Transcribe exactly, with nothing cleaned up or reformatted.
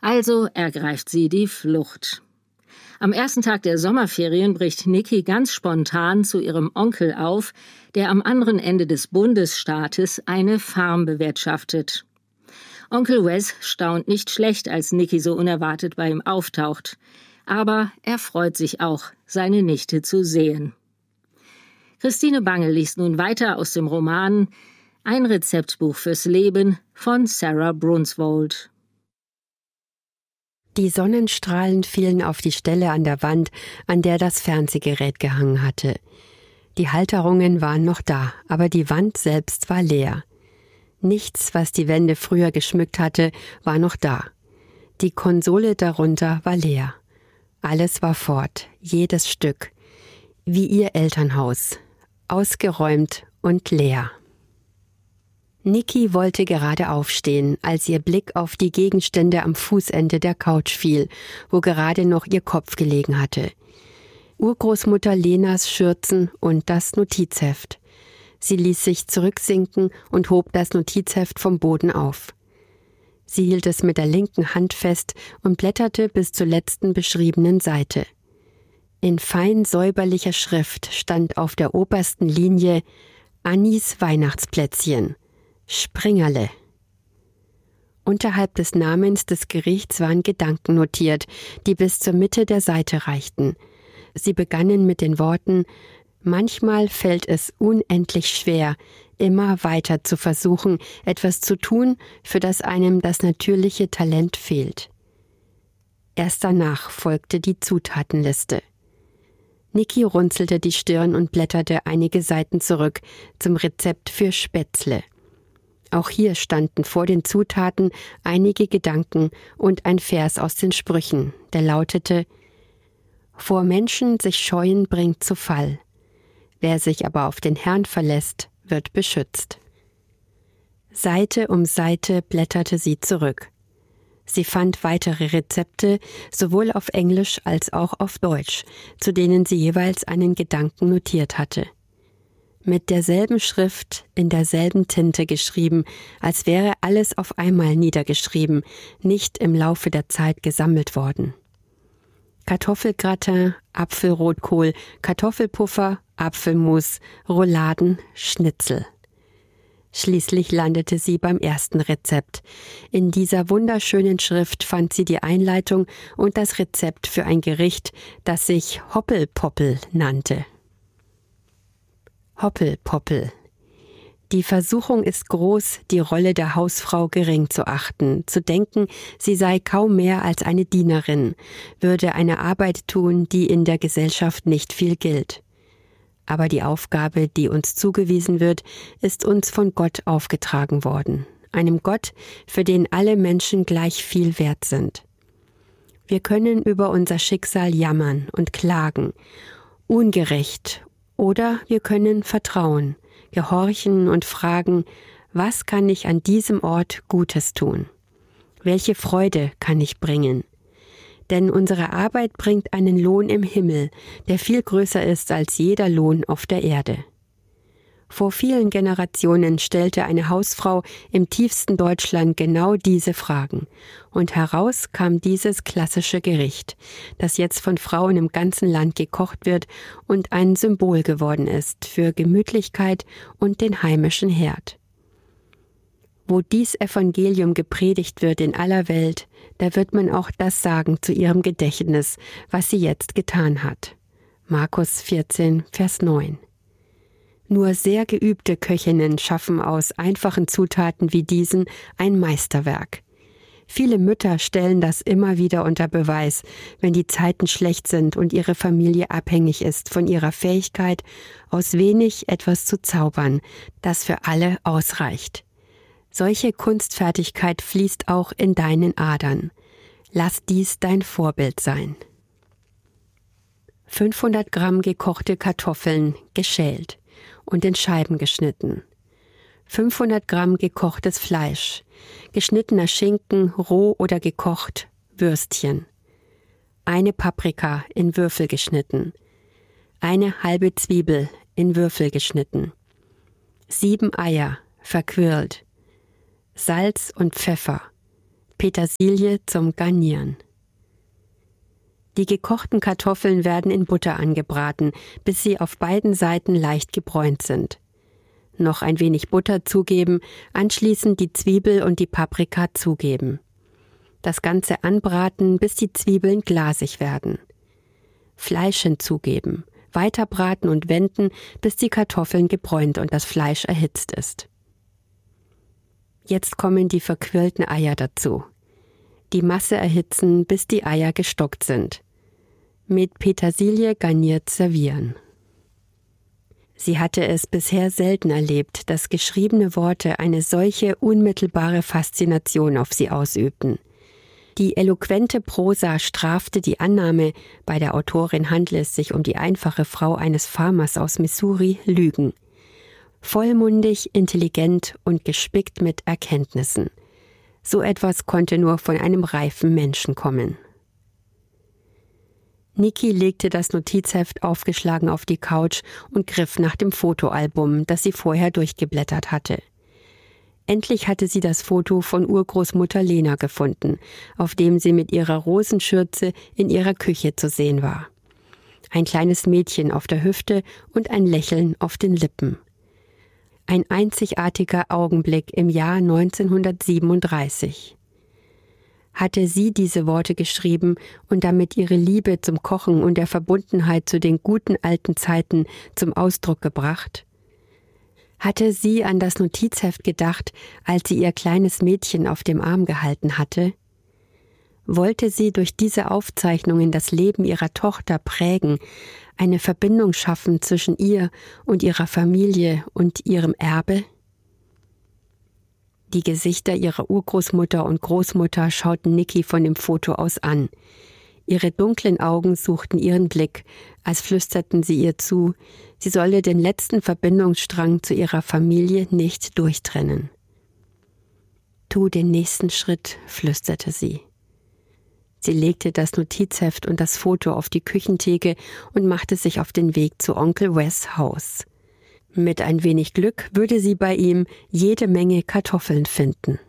Also ergreift sie die Flucht. Am ersten Tag der Sommerferien bricht Nikki ganz spontan zu ihrem Onkel auf, der am anderen Ende des Bundesstaates eine Farm bewirtschaftet. Onkel Wes staunt nicht schlecht, als Nikki so unerwartet bei ihm auftaucht. Aber er freut sich auch, seine Nichte zu sehen. Christine Bange liest nun weiter aus dem Roman Ein Rezeptbuch fürs Leben von Sarah Brunswold. Die Sonnenstrahlen fielen auf die Stelle an der Wand, an der das Fernsehgerät gehangen hatte. Die Halterungen waren noch da, aber die Wand selbst war leer. Nichts, was die Wände früher geschmückt hatte, war noch da. Die Konsole darunter war leer. Alles war fort, jedes Stück. Wie ihr Elternhaus. Ausgeräumt und leer. Nikki wollte gerade aufstehen, als ihr Blick auf die Gegenstände am Fußende der Couch fiel, wo gerade noch ihr Kopf gelegen hatte. Urgroßmutter Lenas Schürzen und das Notizheft. Sie ließ sich zurücksinken und hob das Notizheft vom Boden auf. Sie hielt es mit der linken Hand fest und blätterte bis zur letzten beschriebenen Seite. In fein säuberlicher Schrift stand auf der obersten Linie Annis Weihnachtsplätzchen. Springerle. Unterhalb des Namens des Gerichts waren Gedanken notiert, die bis zur Mitte der Seite reichten. Sie begannen mit den Worten: Manchmal fällt es unendlich schwer, immer weiter zu versuchen, etwas zu tun, für das einem das natürliche Talent fehlt. Erst danach folgte die Zutatenliste. Nikki runzelte die Stirn und blätterte einige Seiten zurück zum Rezept für Spätzle. Auch hier standen vor den Zutaten einige Gedanken und ein Vers aus den Sprüchen, der lautete: Vor Menschen sich scheuen bringt zu Fall. Wer sich aber auf den Herrn verlässt, wird beschützt. Seite um Seite blätterte sie zurück. Sie fand weitere Rezepte, sowohl auf Englisch als auch auf Deutsch, zu denen sie jeweils einen Gedanken notiert hatte. Mit derselben Schrift, in derselben Tinte geschrieben, als wäre alles auf einmal niedergeschrieben, nicht im Laufe der Zeit gesammelt worden. Kartoffelgratin, Apfelrotkohl, Kartoffelpuffer, Apfelmus, Rouladen, Schnitzel. Schließlich landete sie beim ersten Rezept. In dieser wunderschönen Schrift fand sie die Einleitung und das Rezept für ein Gericht, das sich Hoppelpoppel nannte. Hoppelpoppel. Die Versuchung ist groß, die Rolle der Hausfrau gering zu achten, zu denken, sie sei kaum mehr als eine Dienerin, würde eine Arbeit tun, die in der Gesellschaft nicht viel gilt. Aber die Aufgabe, die uns zugewiesen wird, ist uns von Gott aufgetragen worden, einem Gott, für den alle Menschen gleich viel wert sind. Wir können über unser Schicksal jammern und klagen, ungerecht, oder wir können vertrauen, gehorchen und fragen, was kann ich an diesem Ort Gutes tun? Welche Freude kann ich bringen? Denn unsere Arbeit bringt einen Lohn im Himmel, der viel größer ist als jeder Lohn auf der Erde. Vor vielen Generationen stellte eine Hausfrau im tiefsten Deutschland genau diese Fragen. Und heraus kam dieses klassische Gericht, das jetzt von Frauen im ganzen Land gekocht wird und ein Symbol geworden ist für Gemütlichkeit und den heimischen Herd. Wo dies Evangelium gepredigt wird in aller Welt, da wird man auch das sagen zu ihrem Gedächtnis, was sie jetzt getan hat. Markus vierzehn, Vers neun. Nur sehr geübte Köchinnen schaffen aus einfachen Zutaten wie diesen ein Meisterwerk. Viele Mütter stellen das immer wieder unter Beweis, wenn die Zeiten schlecht sind und ihre Familie abhängig ist von ihrer Fähigkeit, aus wenig etwas zu zaubern, das für alle ausreicht. Solche Kunstfertigkeit fließt auch in deinen Adern. Lass dies dein Vorbild sein. fünfhundert Gramm gekochte Kartoffeln, geschält und in Scheiben geschnitten. fünfhundert Gramm gekochtes Fleisch, geschnittener Schinken, roh oder gekocht, Würstchen. Eine Paprika in Würfel geschnitten. Eine halbe Zwiebel in Würfel geschnitten. Sieben Eier, verquirlt. Salz und Pfeffer. Petersilie zum Garnieren. Die gekochten Kartoffeln werden in Butter angebraten, bis sie auf beiden Seiten leicht gebräunt sind. Noch ein wenig Butter zugeben, anschließend die Zwiebel und die Paprika zugeben. Das Ganze anbraten, bis die Zwiebeln glasig werden. Fleisch hinzugeben, weiter braten und wenden, bis die Kartoffeln gebräunt und das Fleisch erhitzt ist. Jetzt kommen die verquirlten Eier dazu. Die Masse erhitzen, bis die Eier gestockt sind. Mit Petersilie garniert servieren. Sie hatte es bisher selten erlebt, dass geschriebene Worte eine solche unmittelbare Faszination auf sie ausübten. Die eloquente Prosa strafte die Annahme, bei der Autorin handle es sich um die einfache Frau eines Farmers aus Missouri, Lügen. Vollmundig, intelligent und gespickt mit Erkenntnissen. So etwas konnte nur von einem reifen Menschen kommen. Niki legte das Notizheft aufgeschlagen auf die Couch und griff nach dem Fotoalbum, das sie vorher durchgeblättert hatte. Endlich hatte sie das Foto von Urgroßmutter Lena gefunden, auf dem sie mit ihrer Rosenschürze in ihrer Küche zu sehen war. Ein kleines Mädchen auf der Hüfte und ein Lächeln auf den Lippen. Ein einzigartiger Augenblick im Jahr neunzehnhundertsiebenunddreißig. Hatte sie diese Worte geschrieben und damit ihre Liebe zum Kochen und der Verbundenheit zu den guten alten Zeiten zum Ausdruck gebracht? Hatte sie an das Notizheft gedacht, als sie ihr kleines Mädchen auf dem Arm gehalten hatte? Wollte sie durch diese Aufzeichnungen das Leben ihrer Tochter prägen, eine Verbindung schaffen zwischen ihr und ihrer Familie und ihrem Erbe? Die Gesichter ihrer Urgroßmutter und Großmutter schauten Niki von dem Foto aus an. Ihre dunklen Augen suchten ihren Blick, als flüsterten sie ihr zu, sie solle den letzten Verbindungsstrang zu ihrer Familie nicht durchtrennen. »Tu den nächsten Schritt«, flüsterte sie. Sie legte das Notizheft und das Foto auf die Küchentheke und machte sich auf den Weg zu Onkel Wes' Haus. Mit ein wenig Glück würde sie bei ihm jede Menge Kartoffeln finden.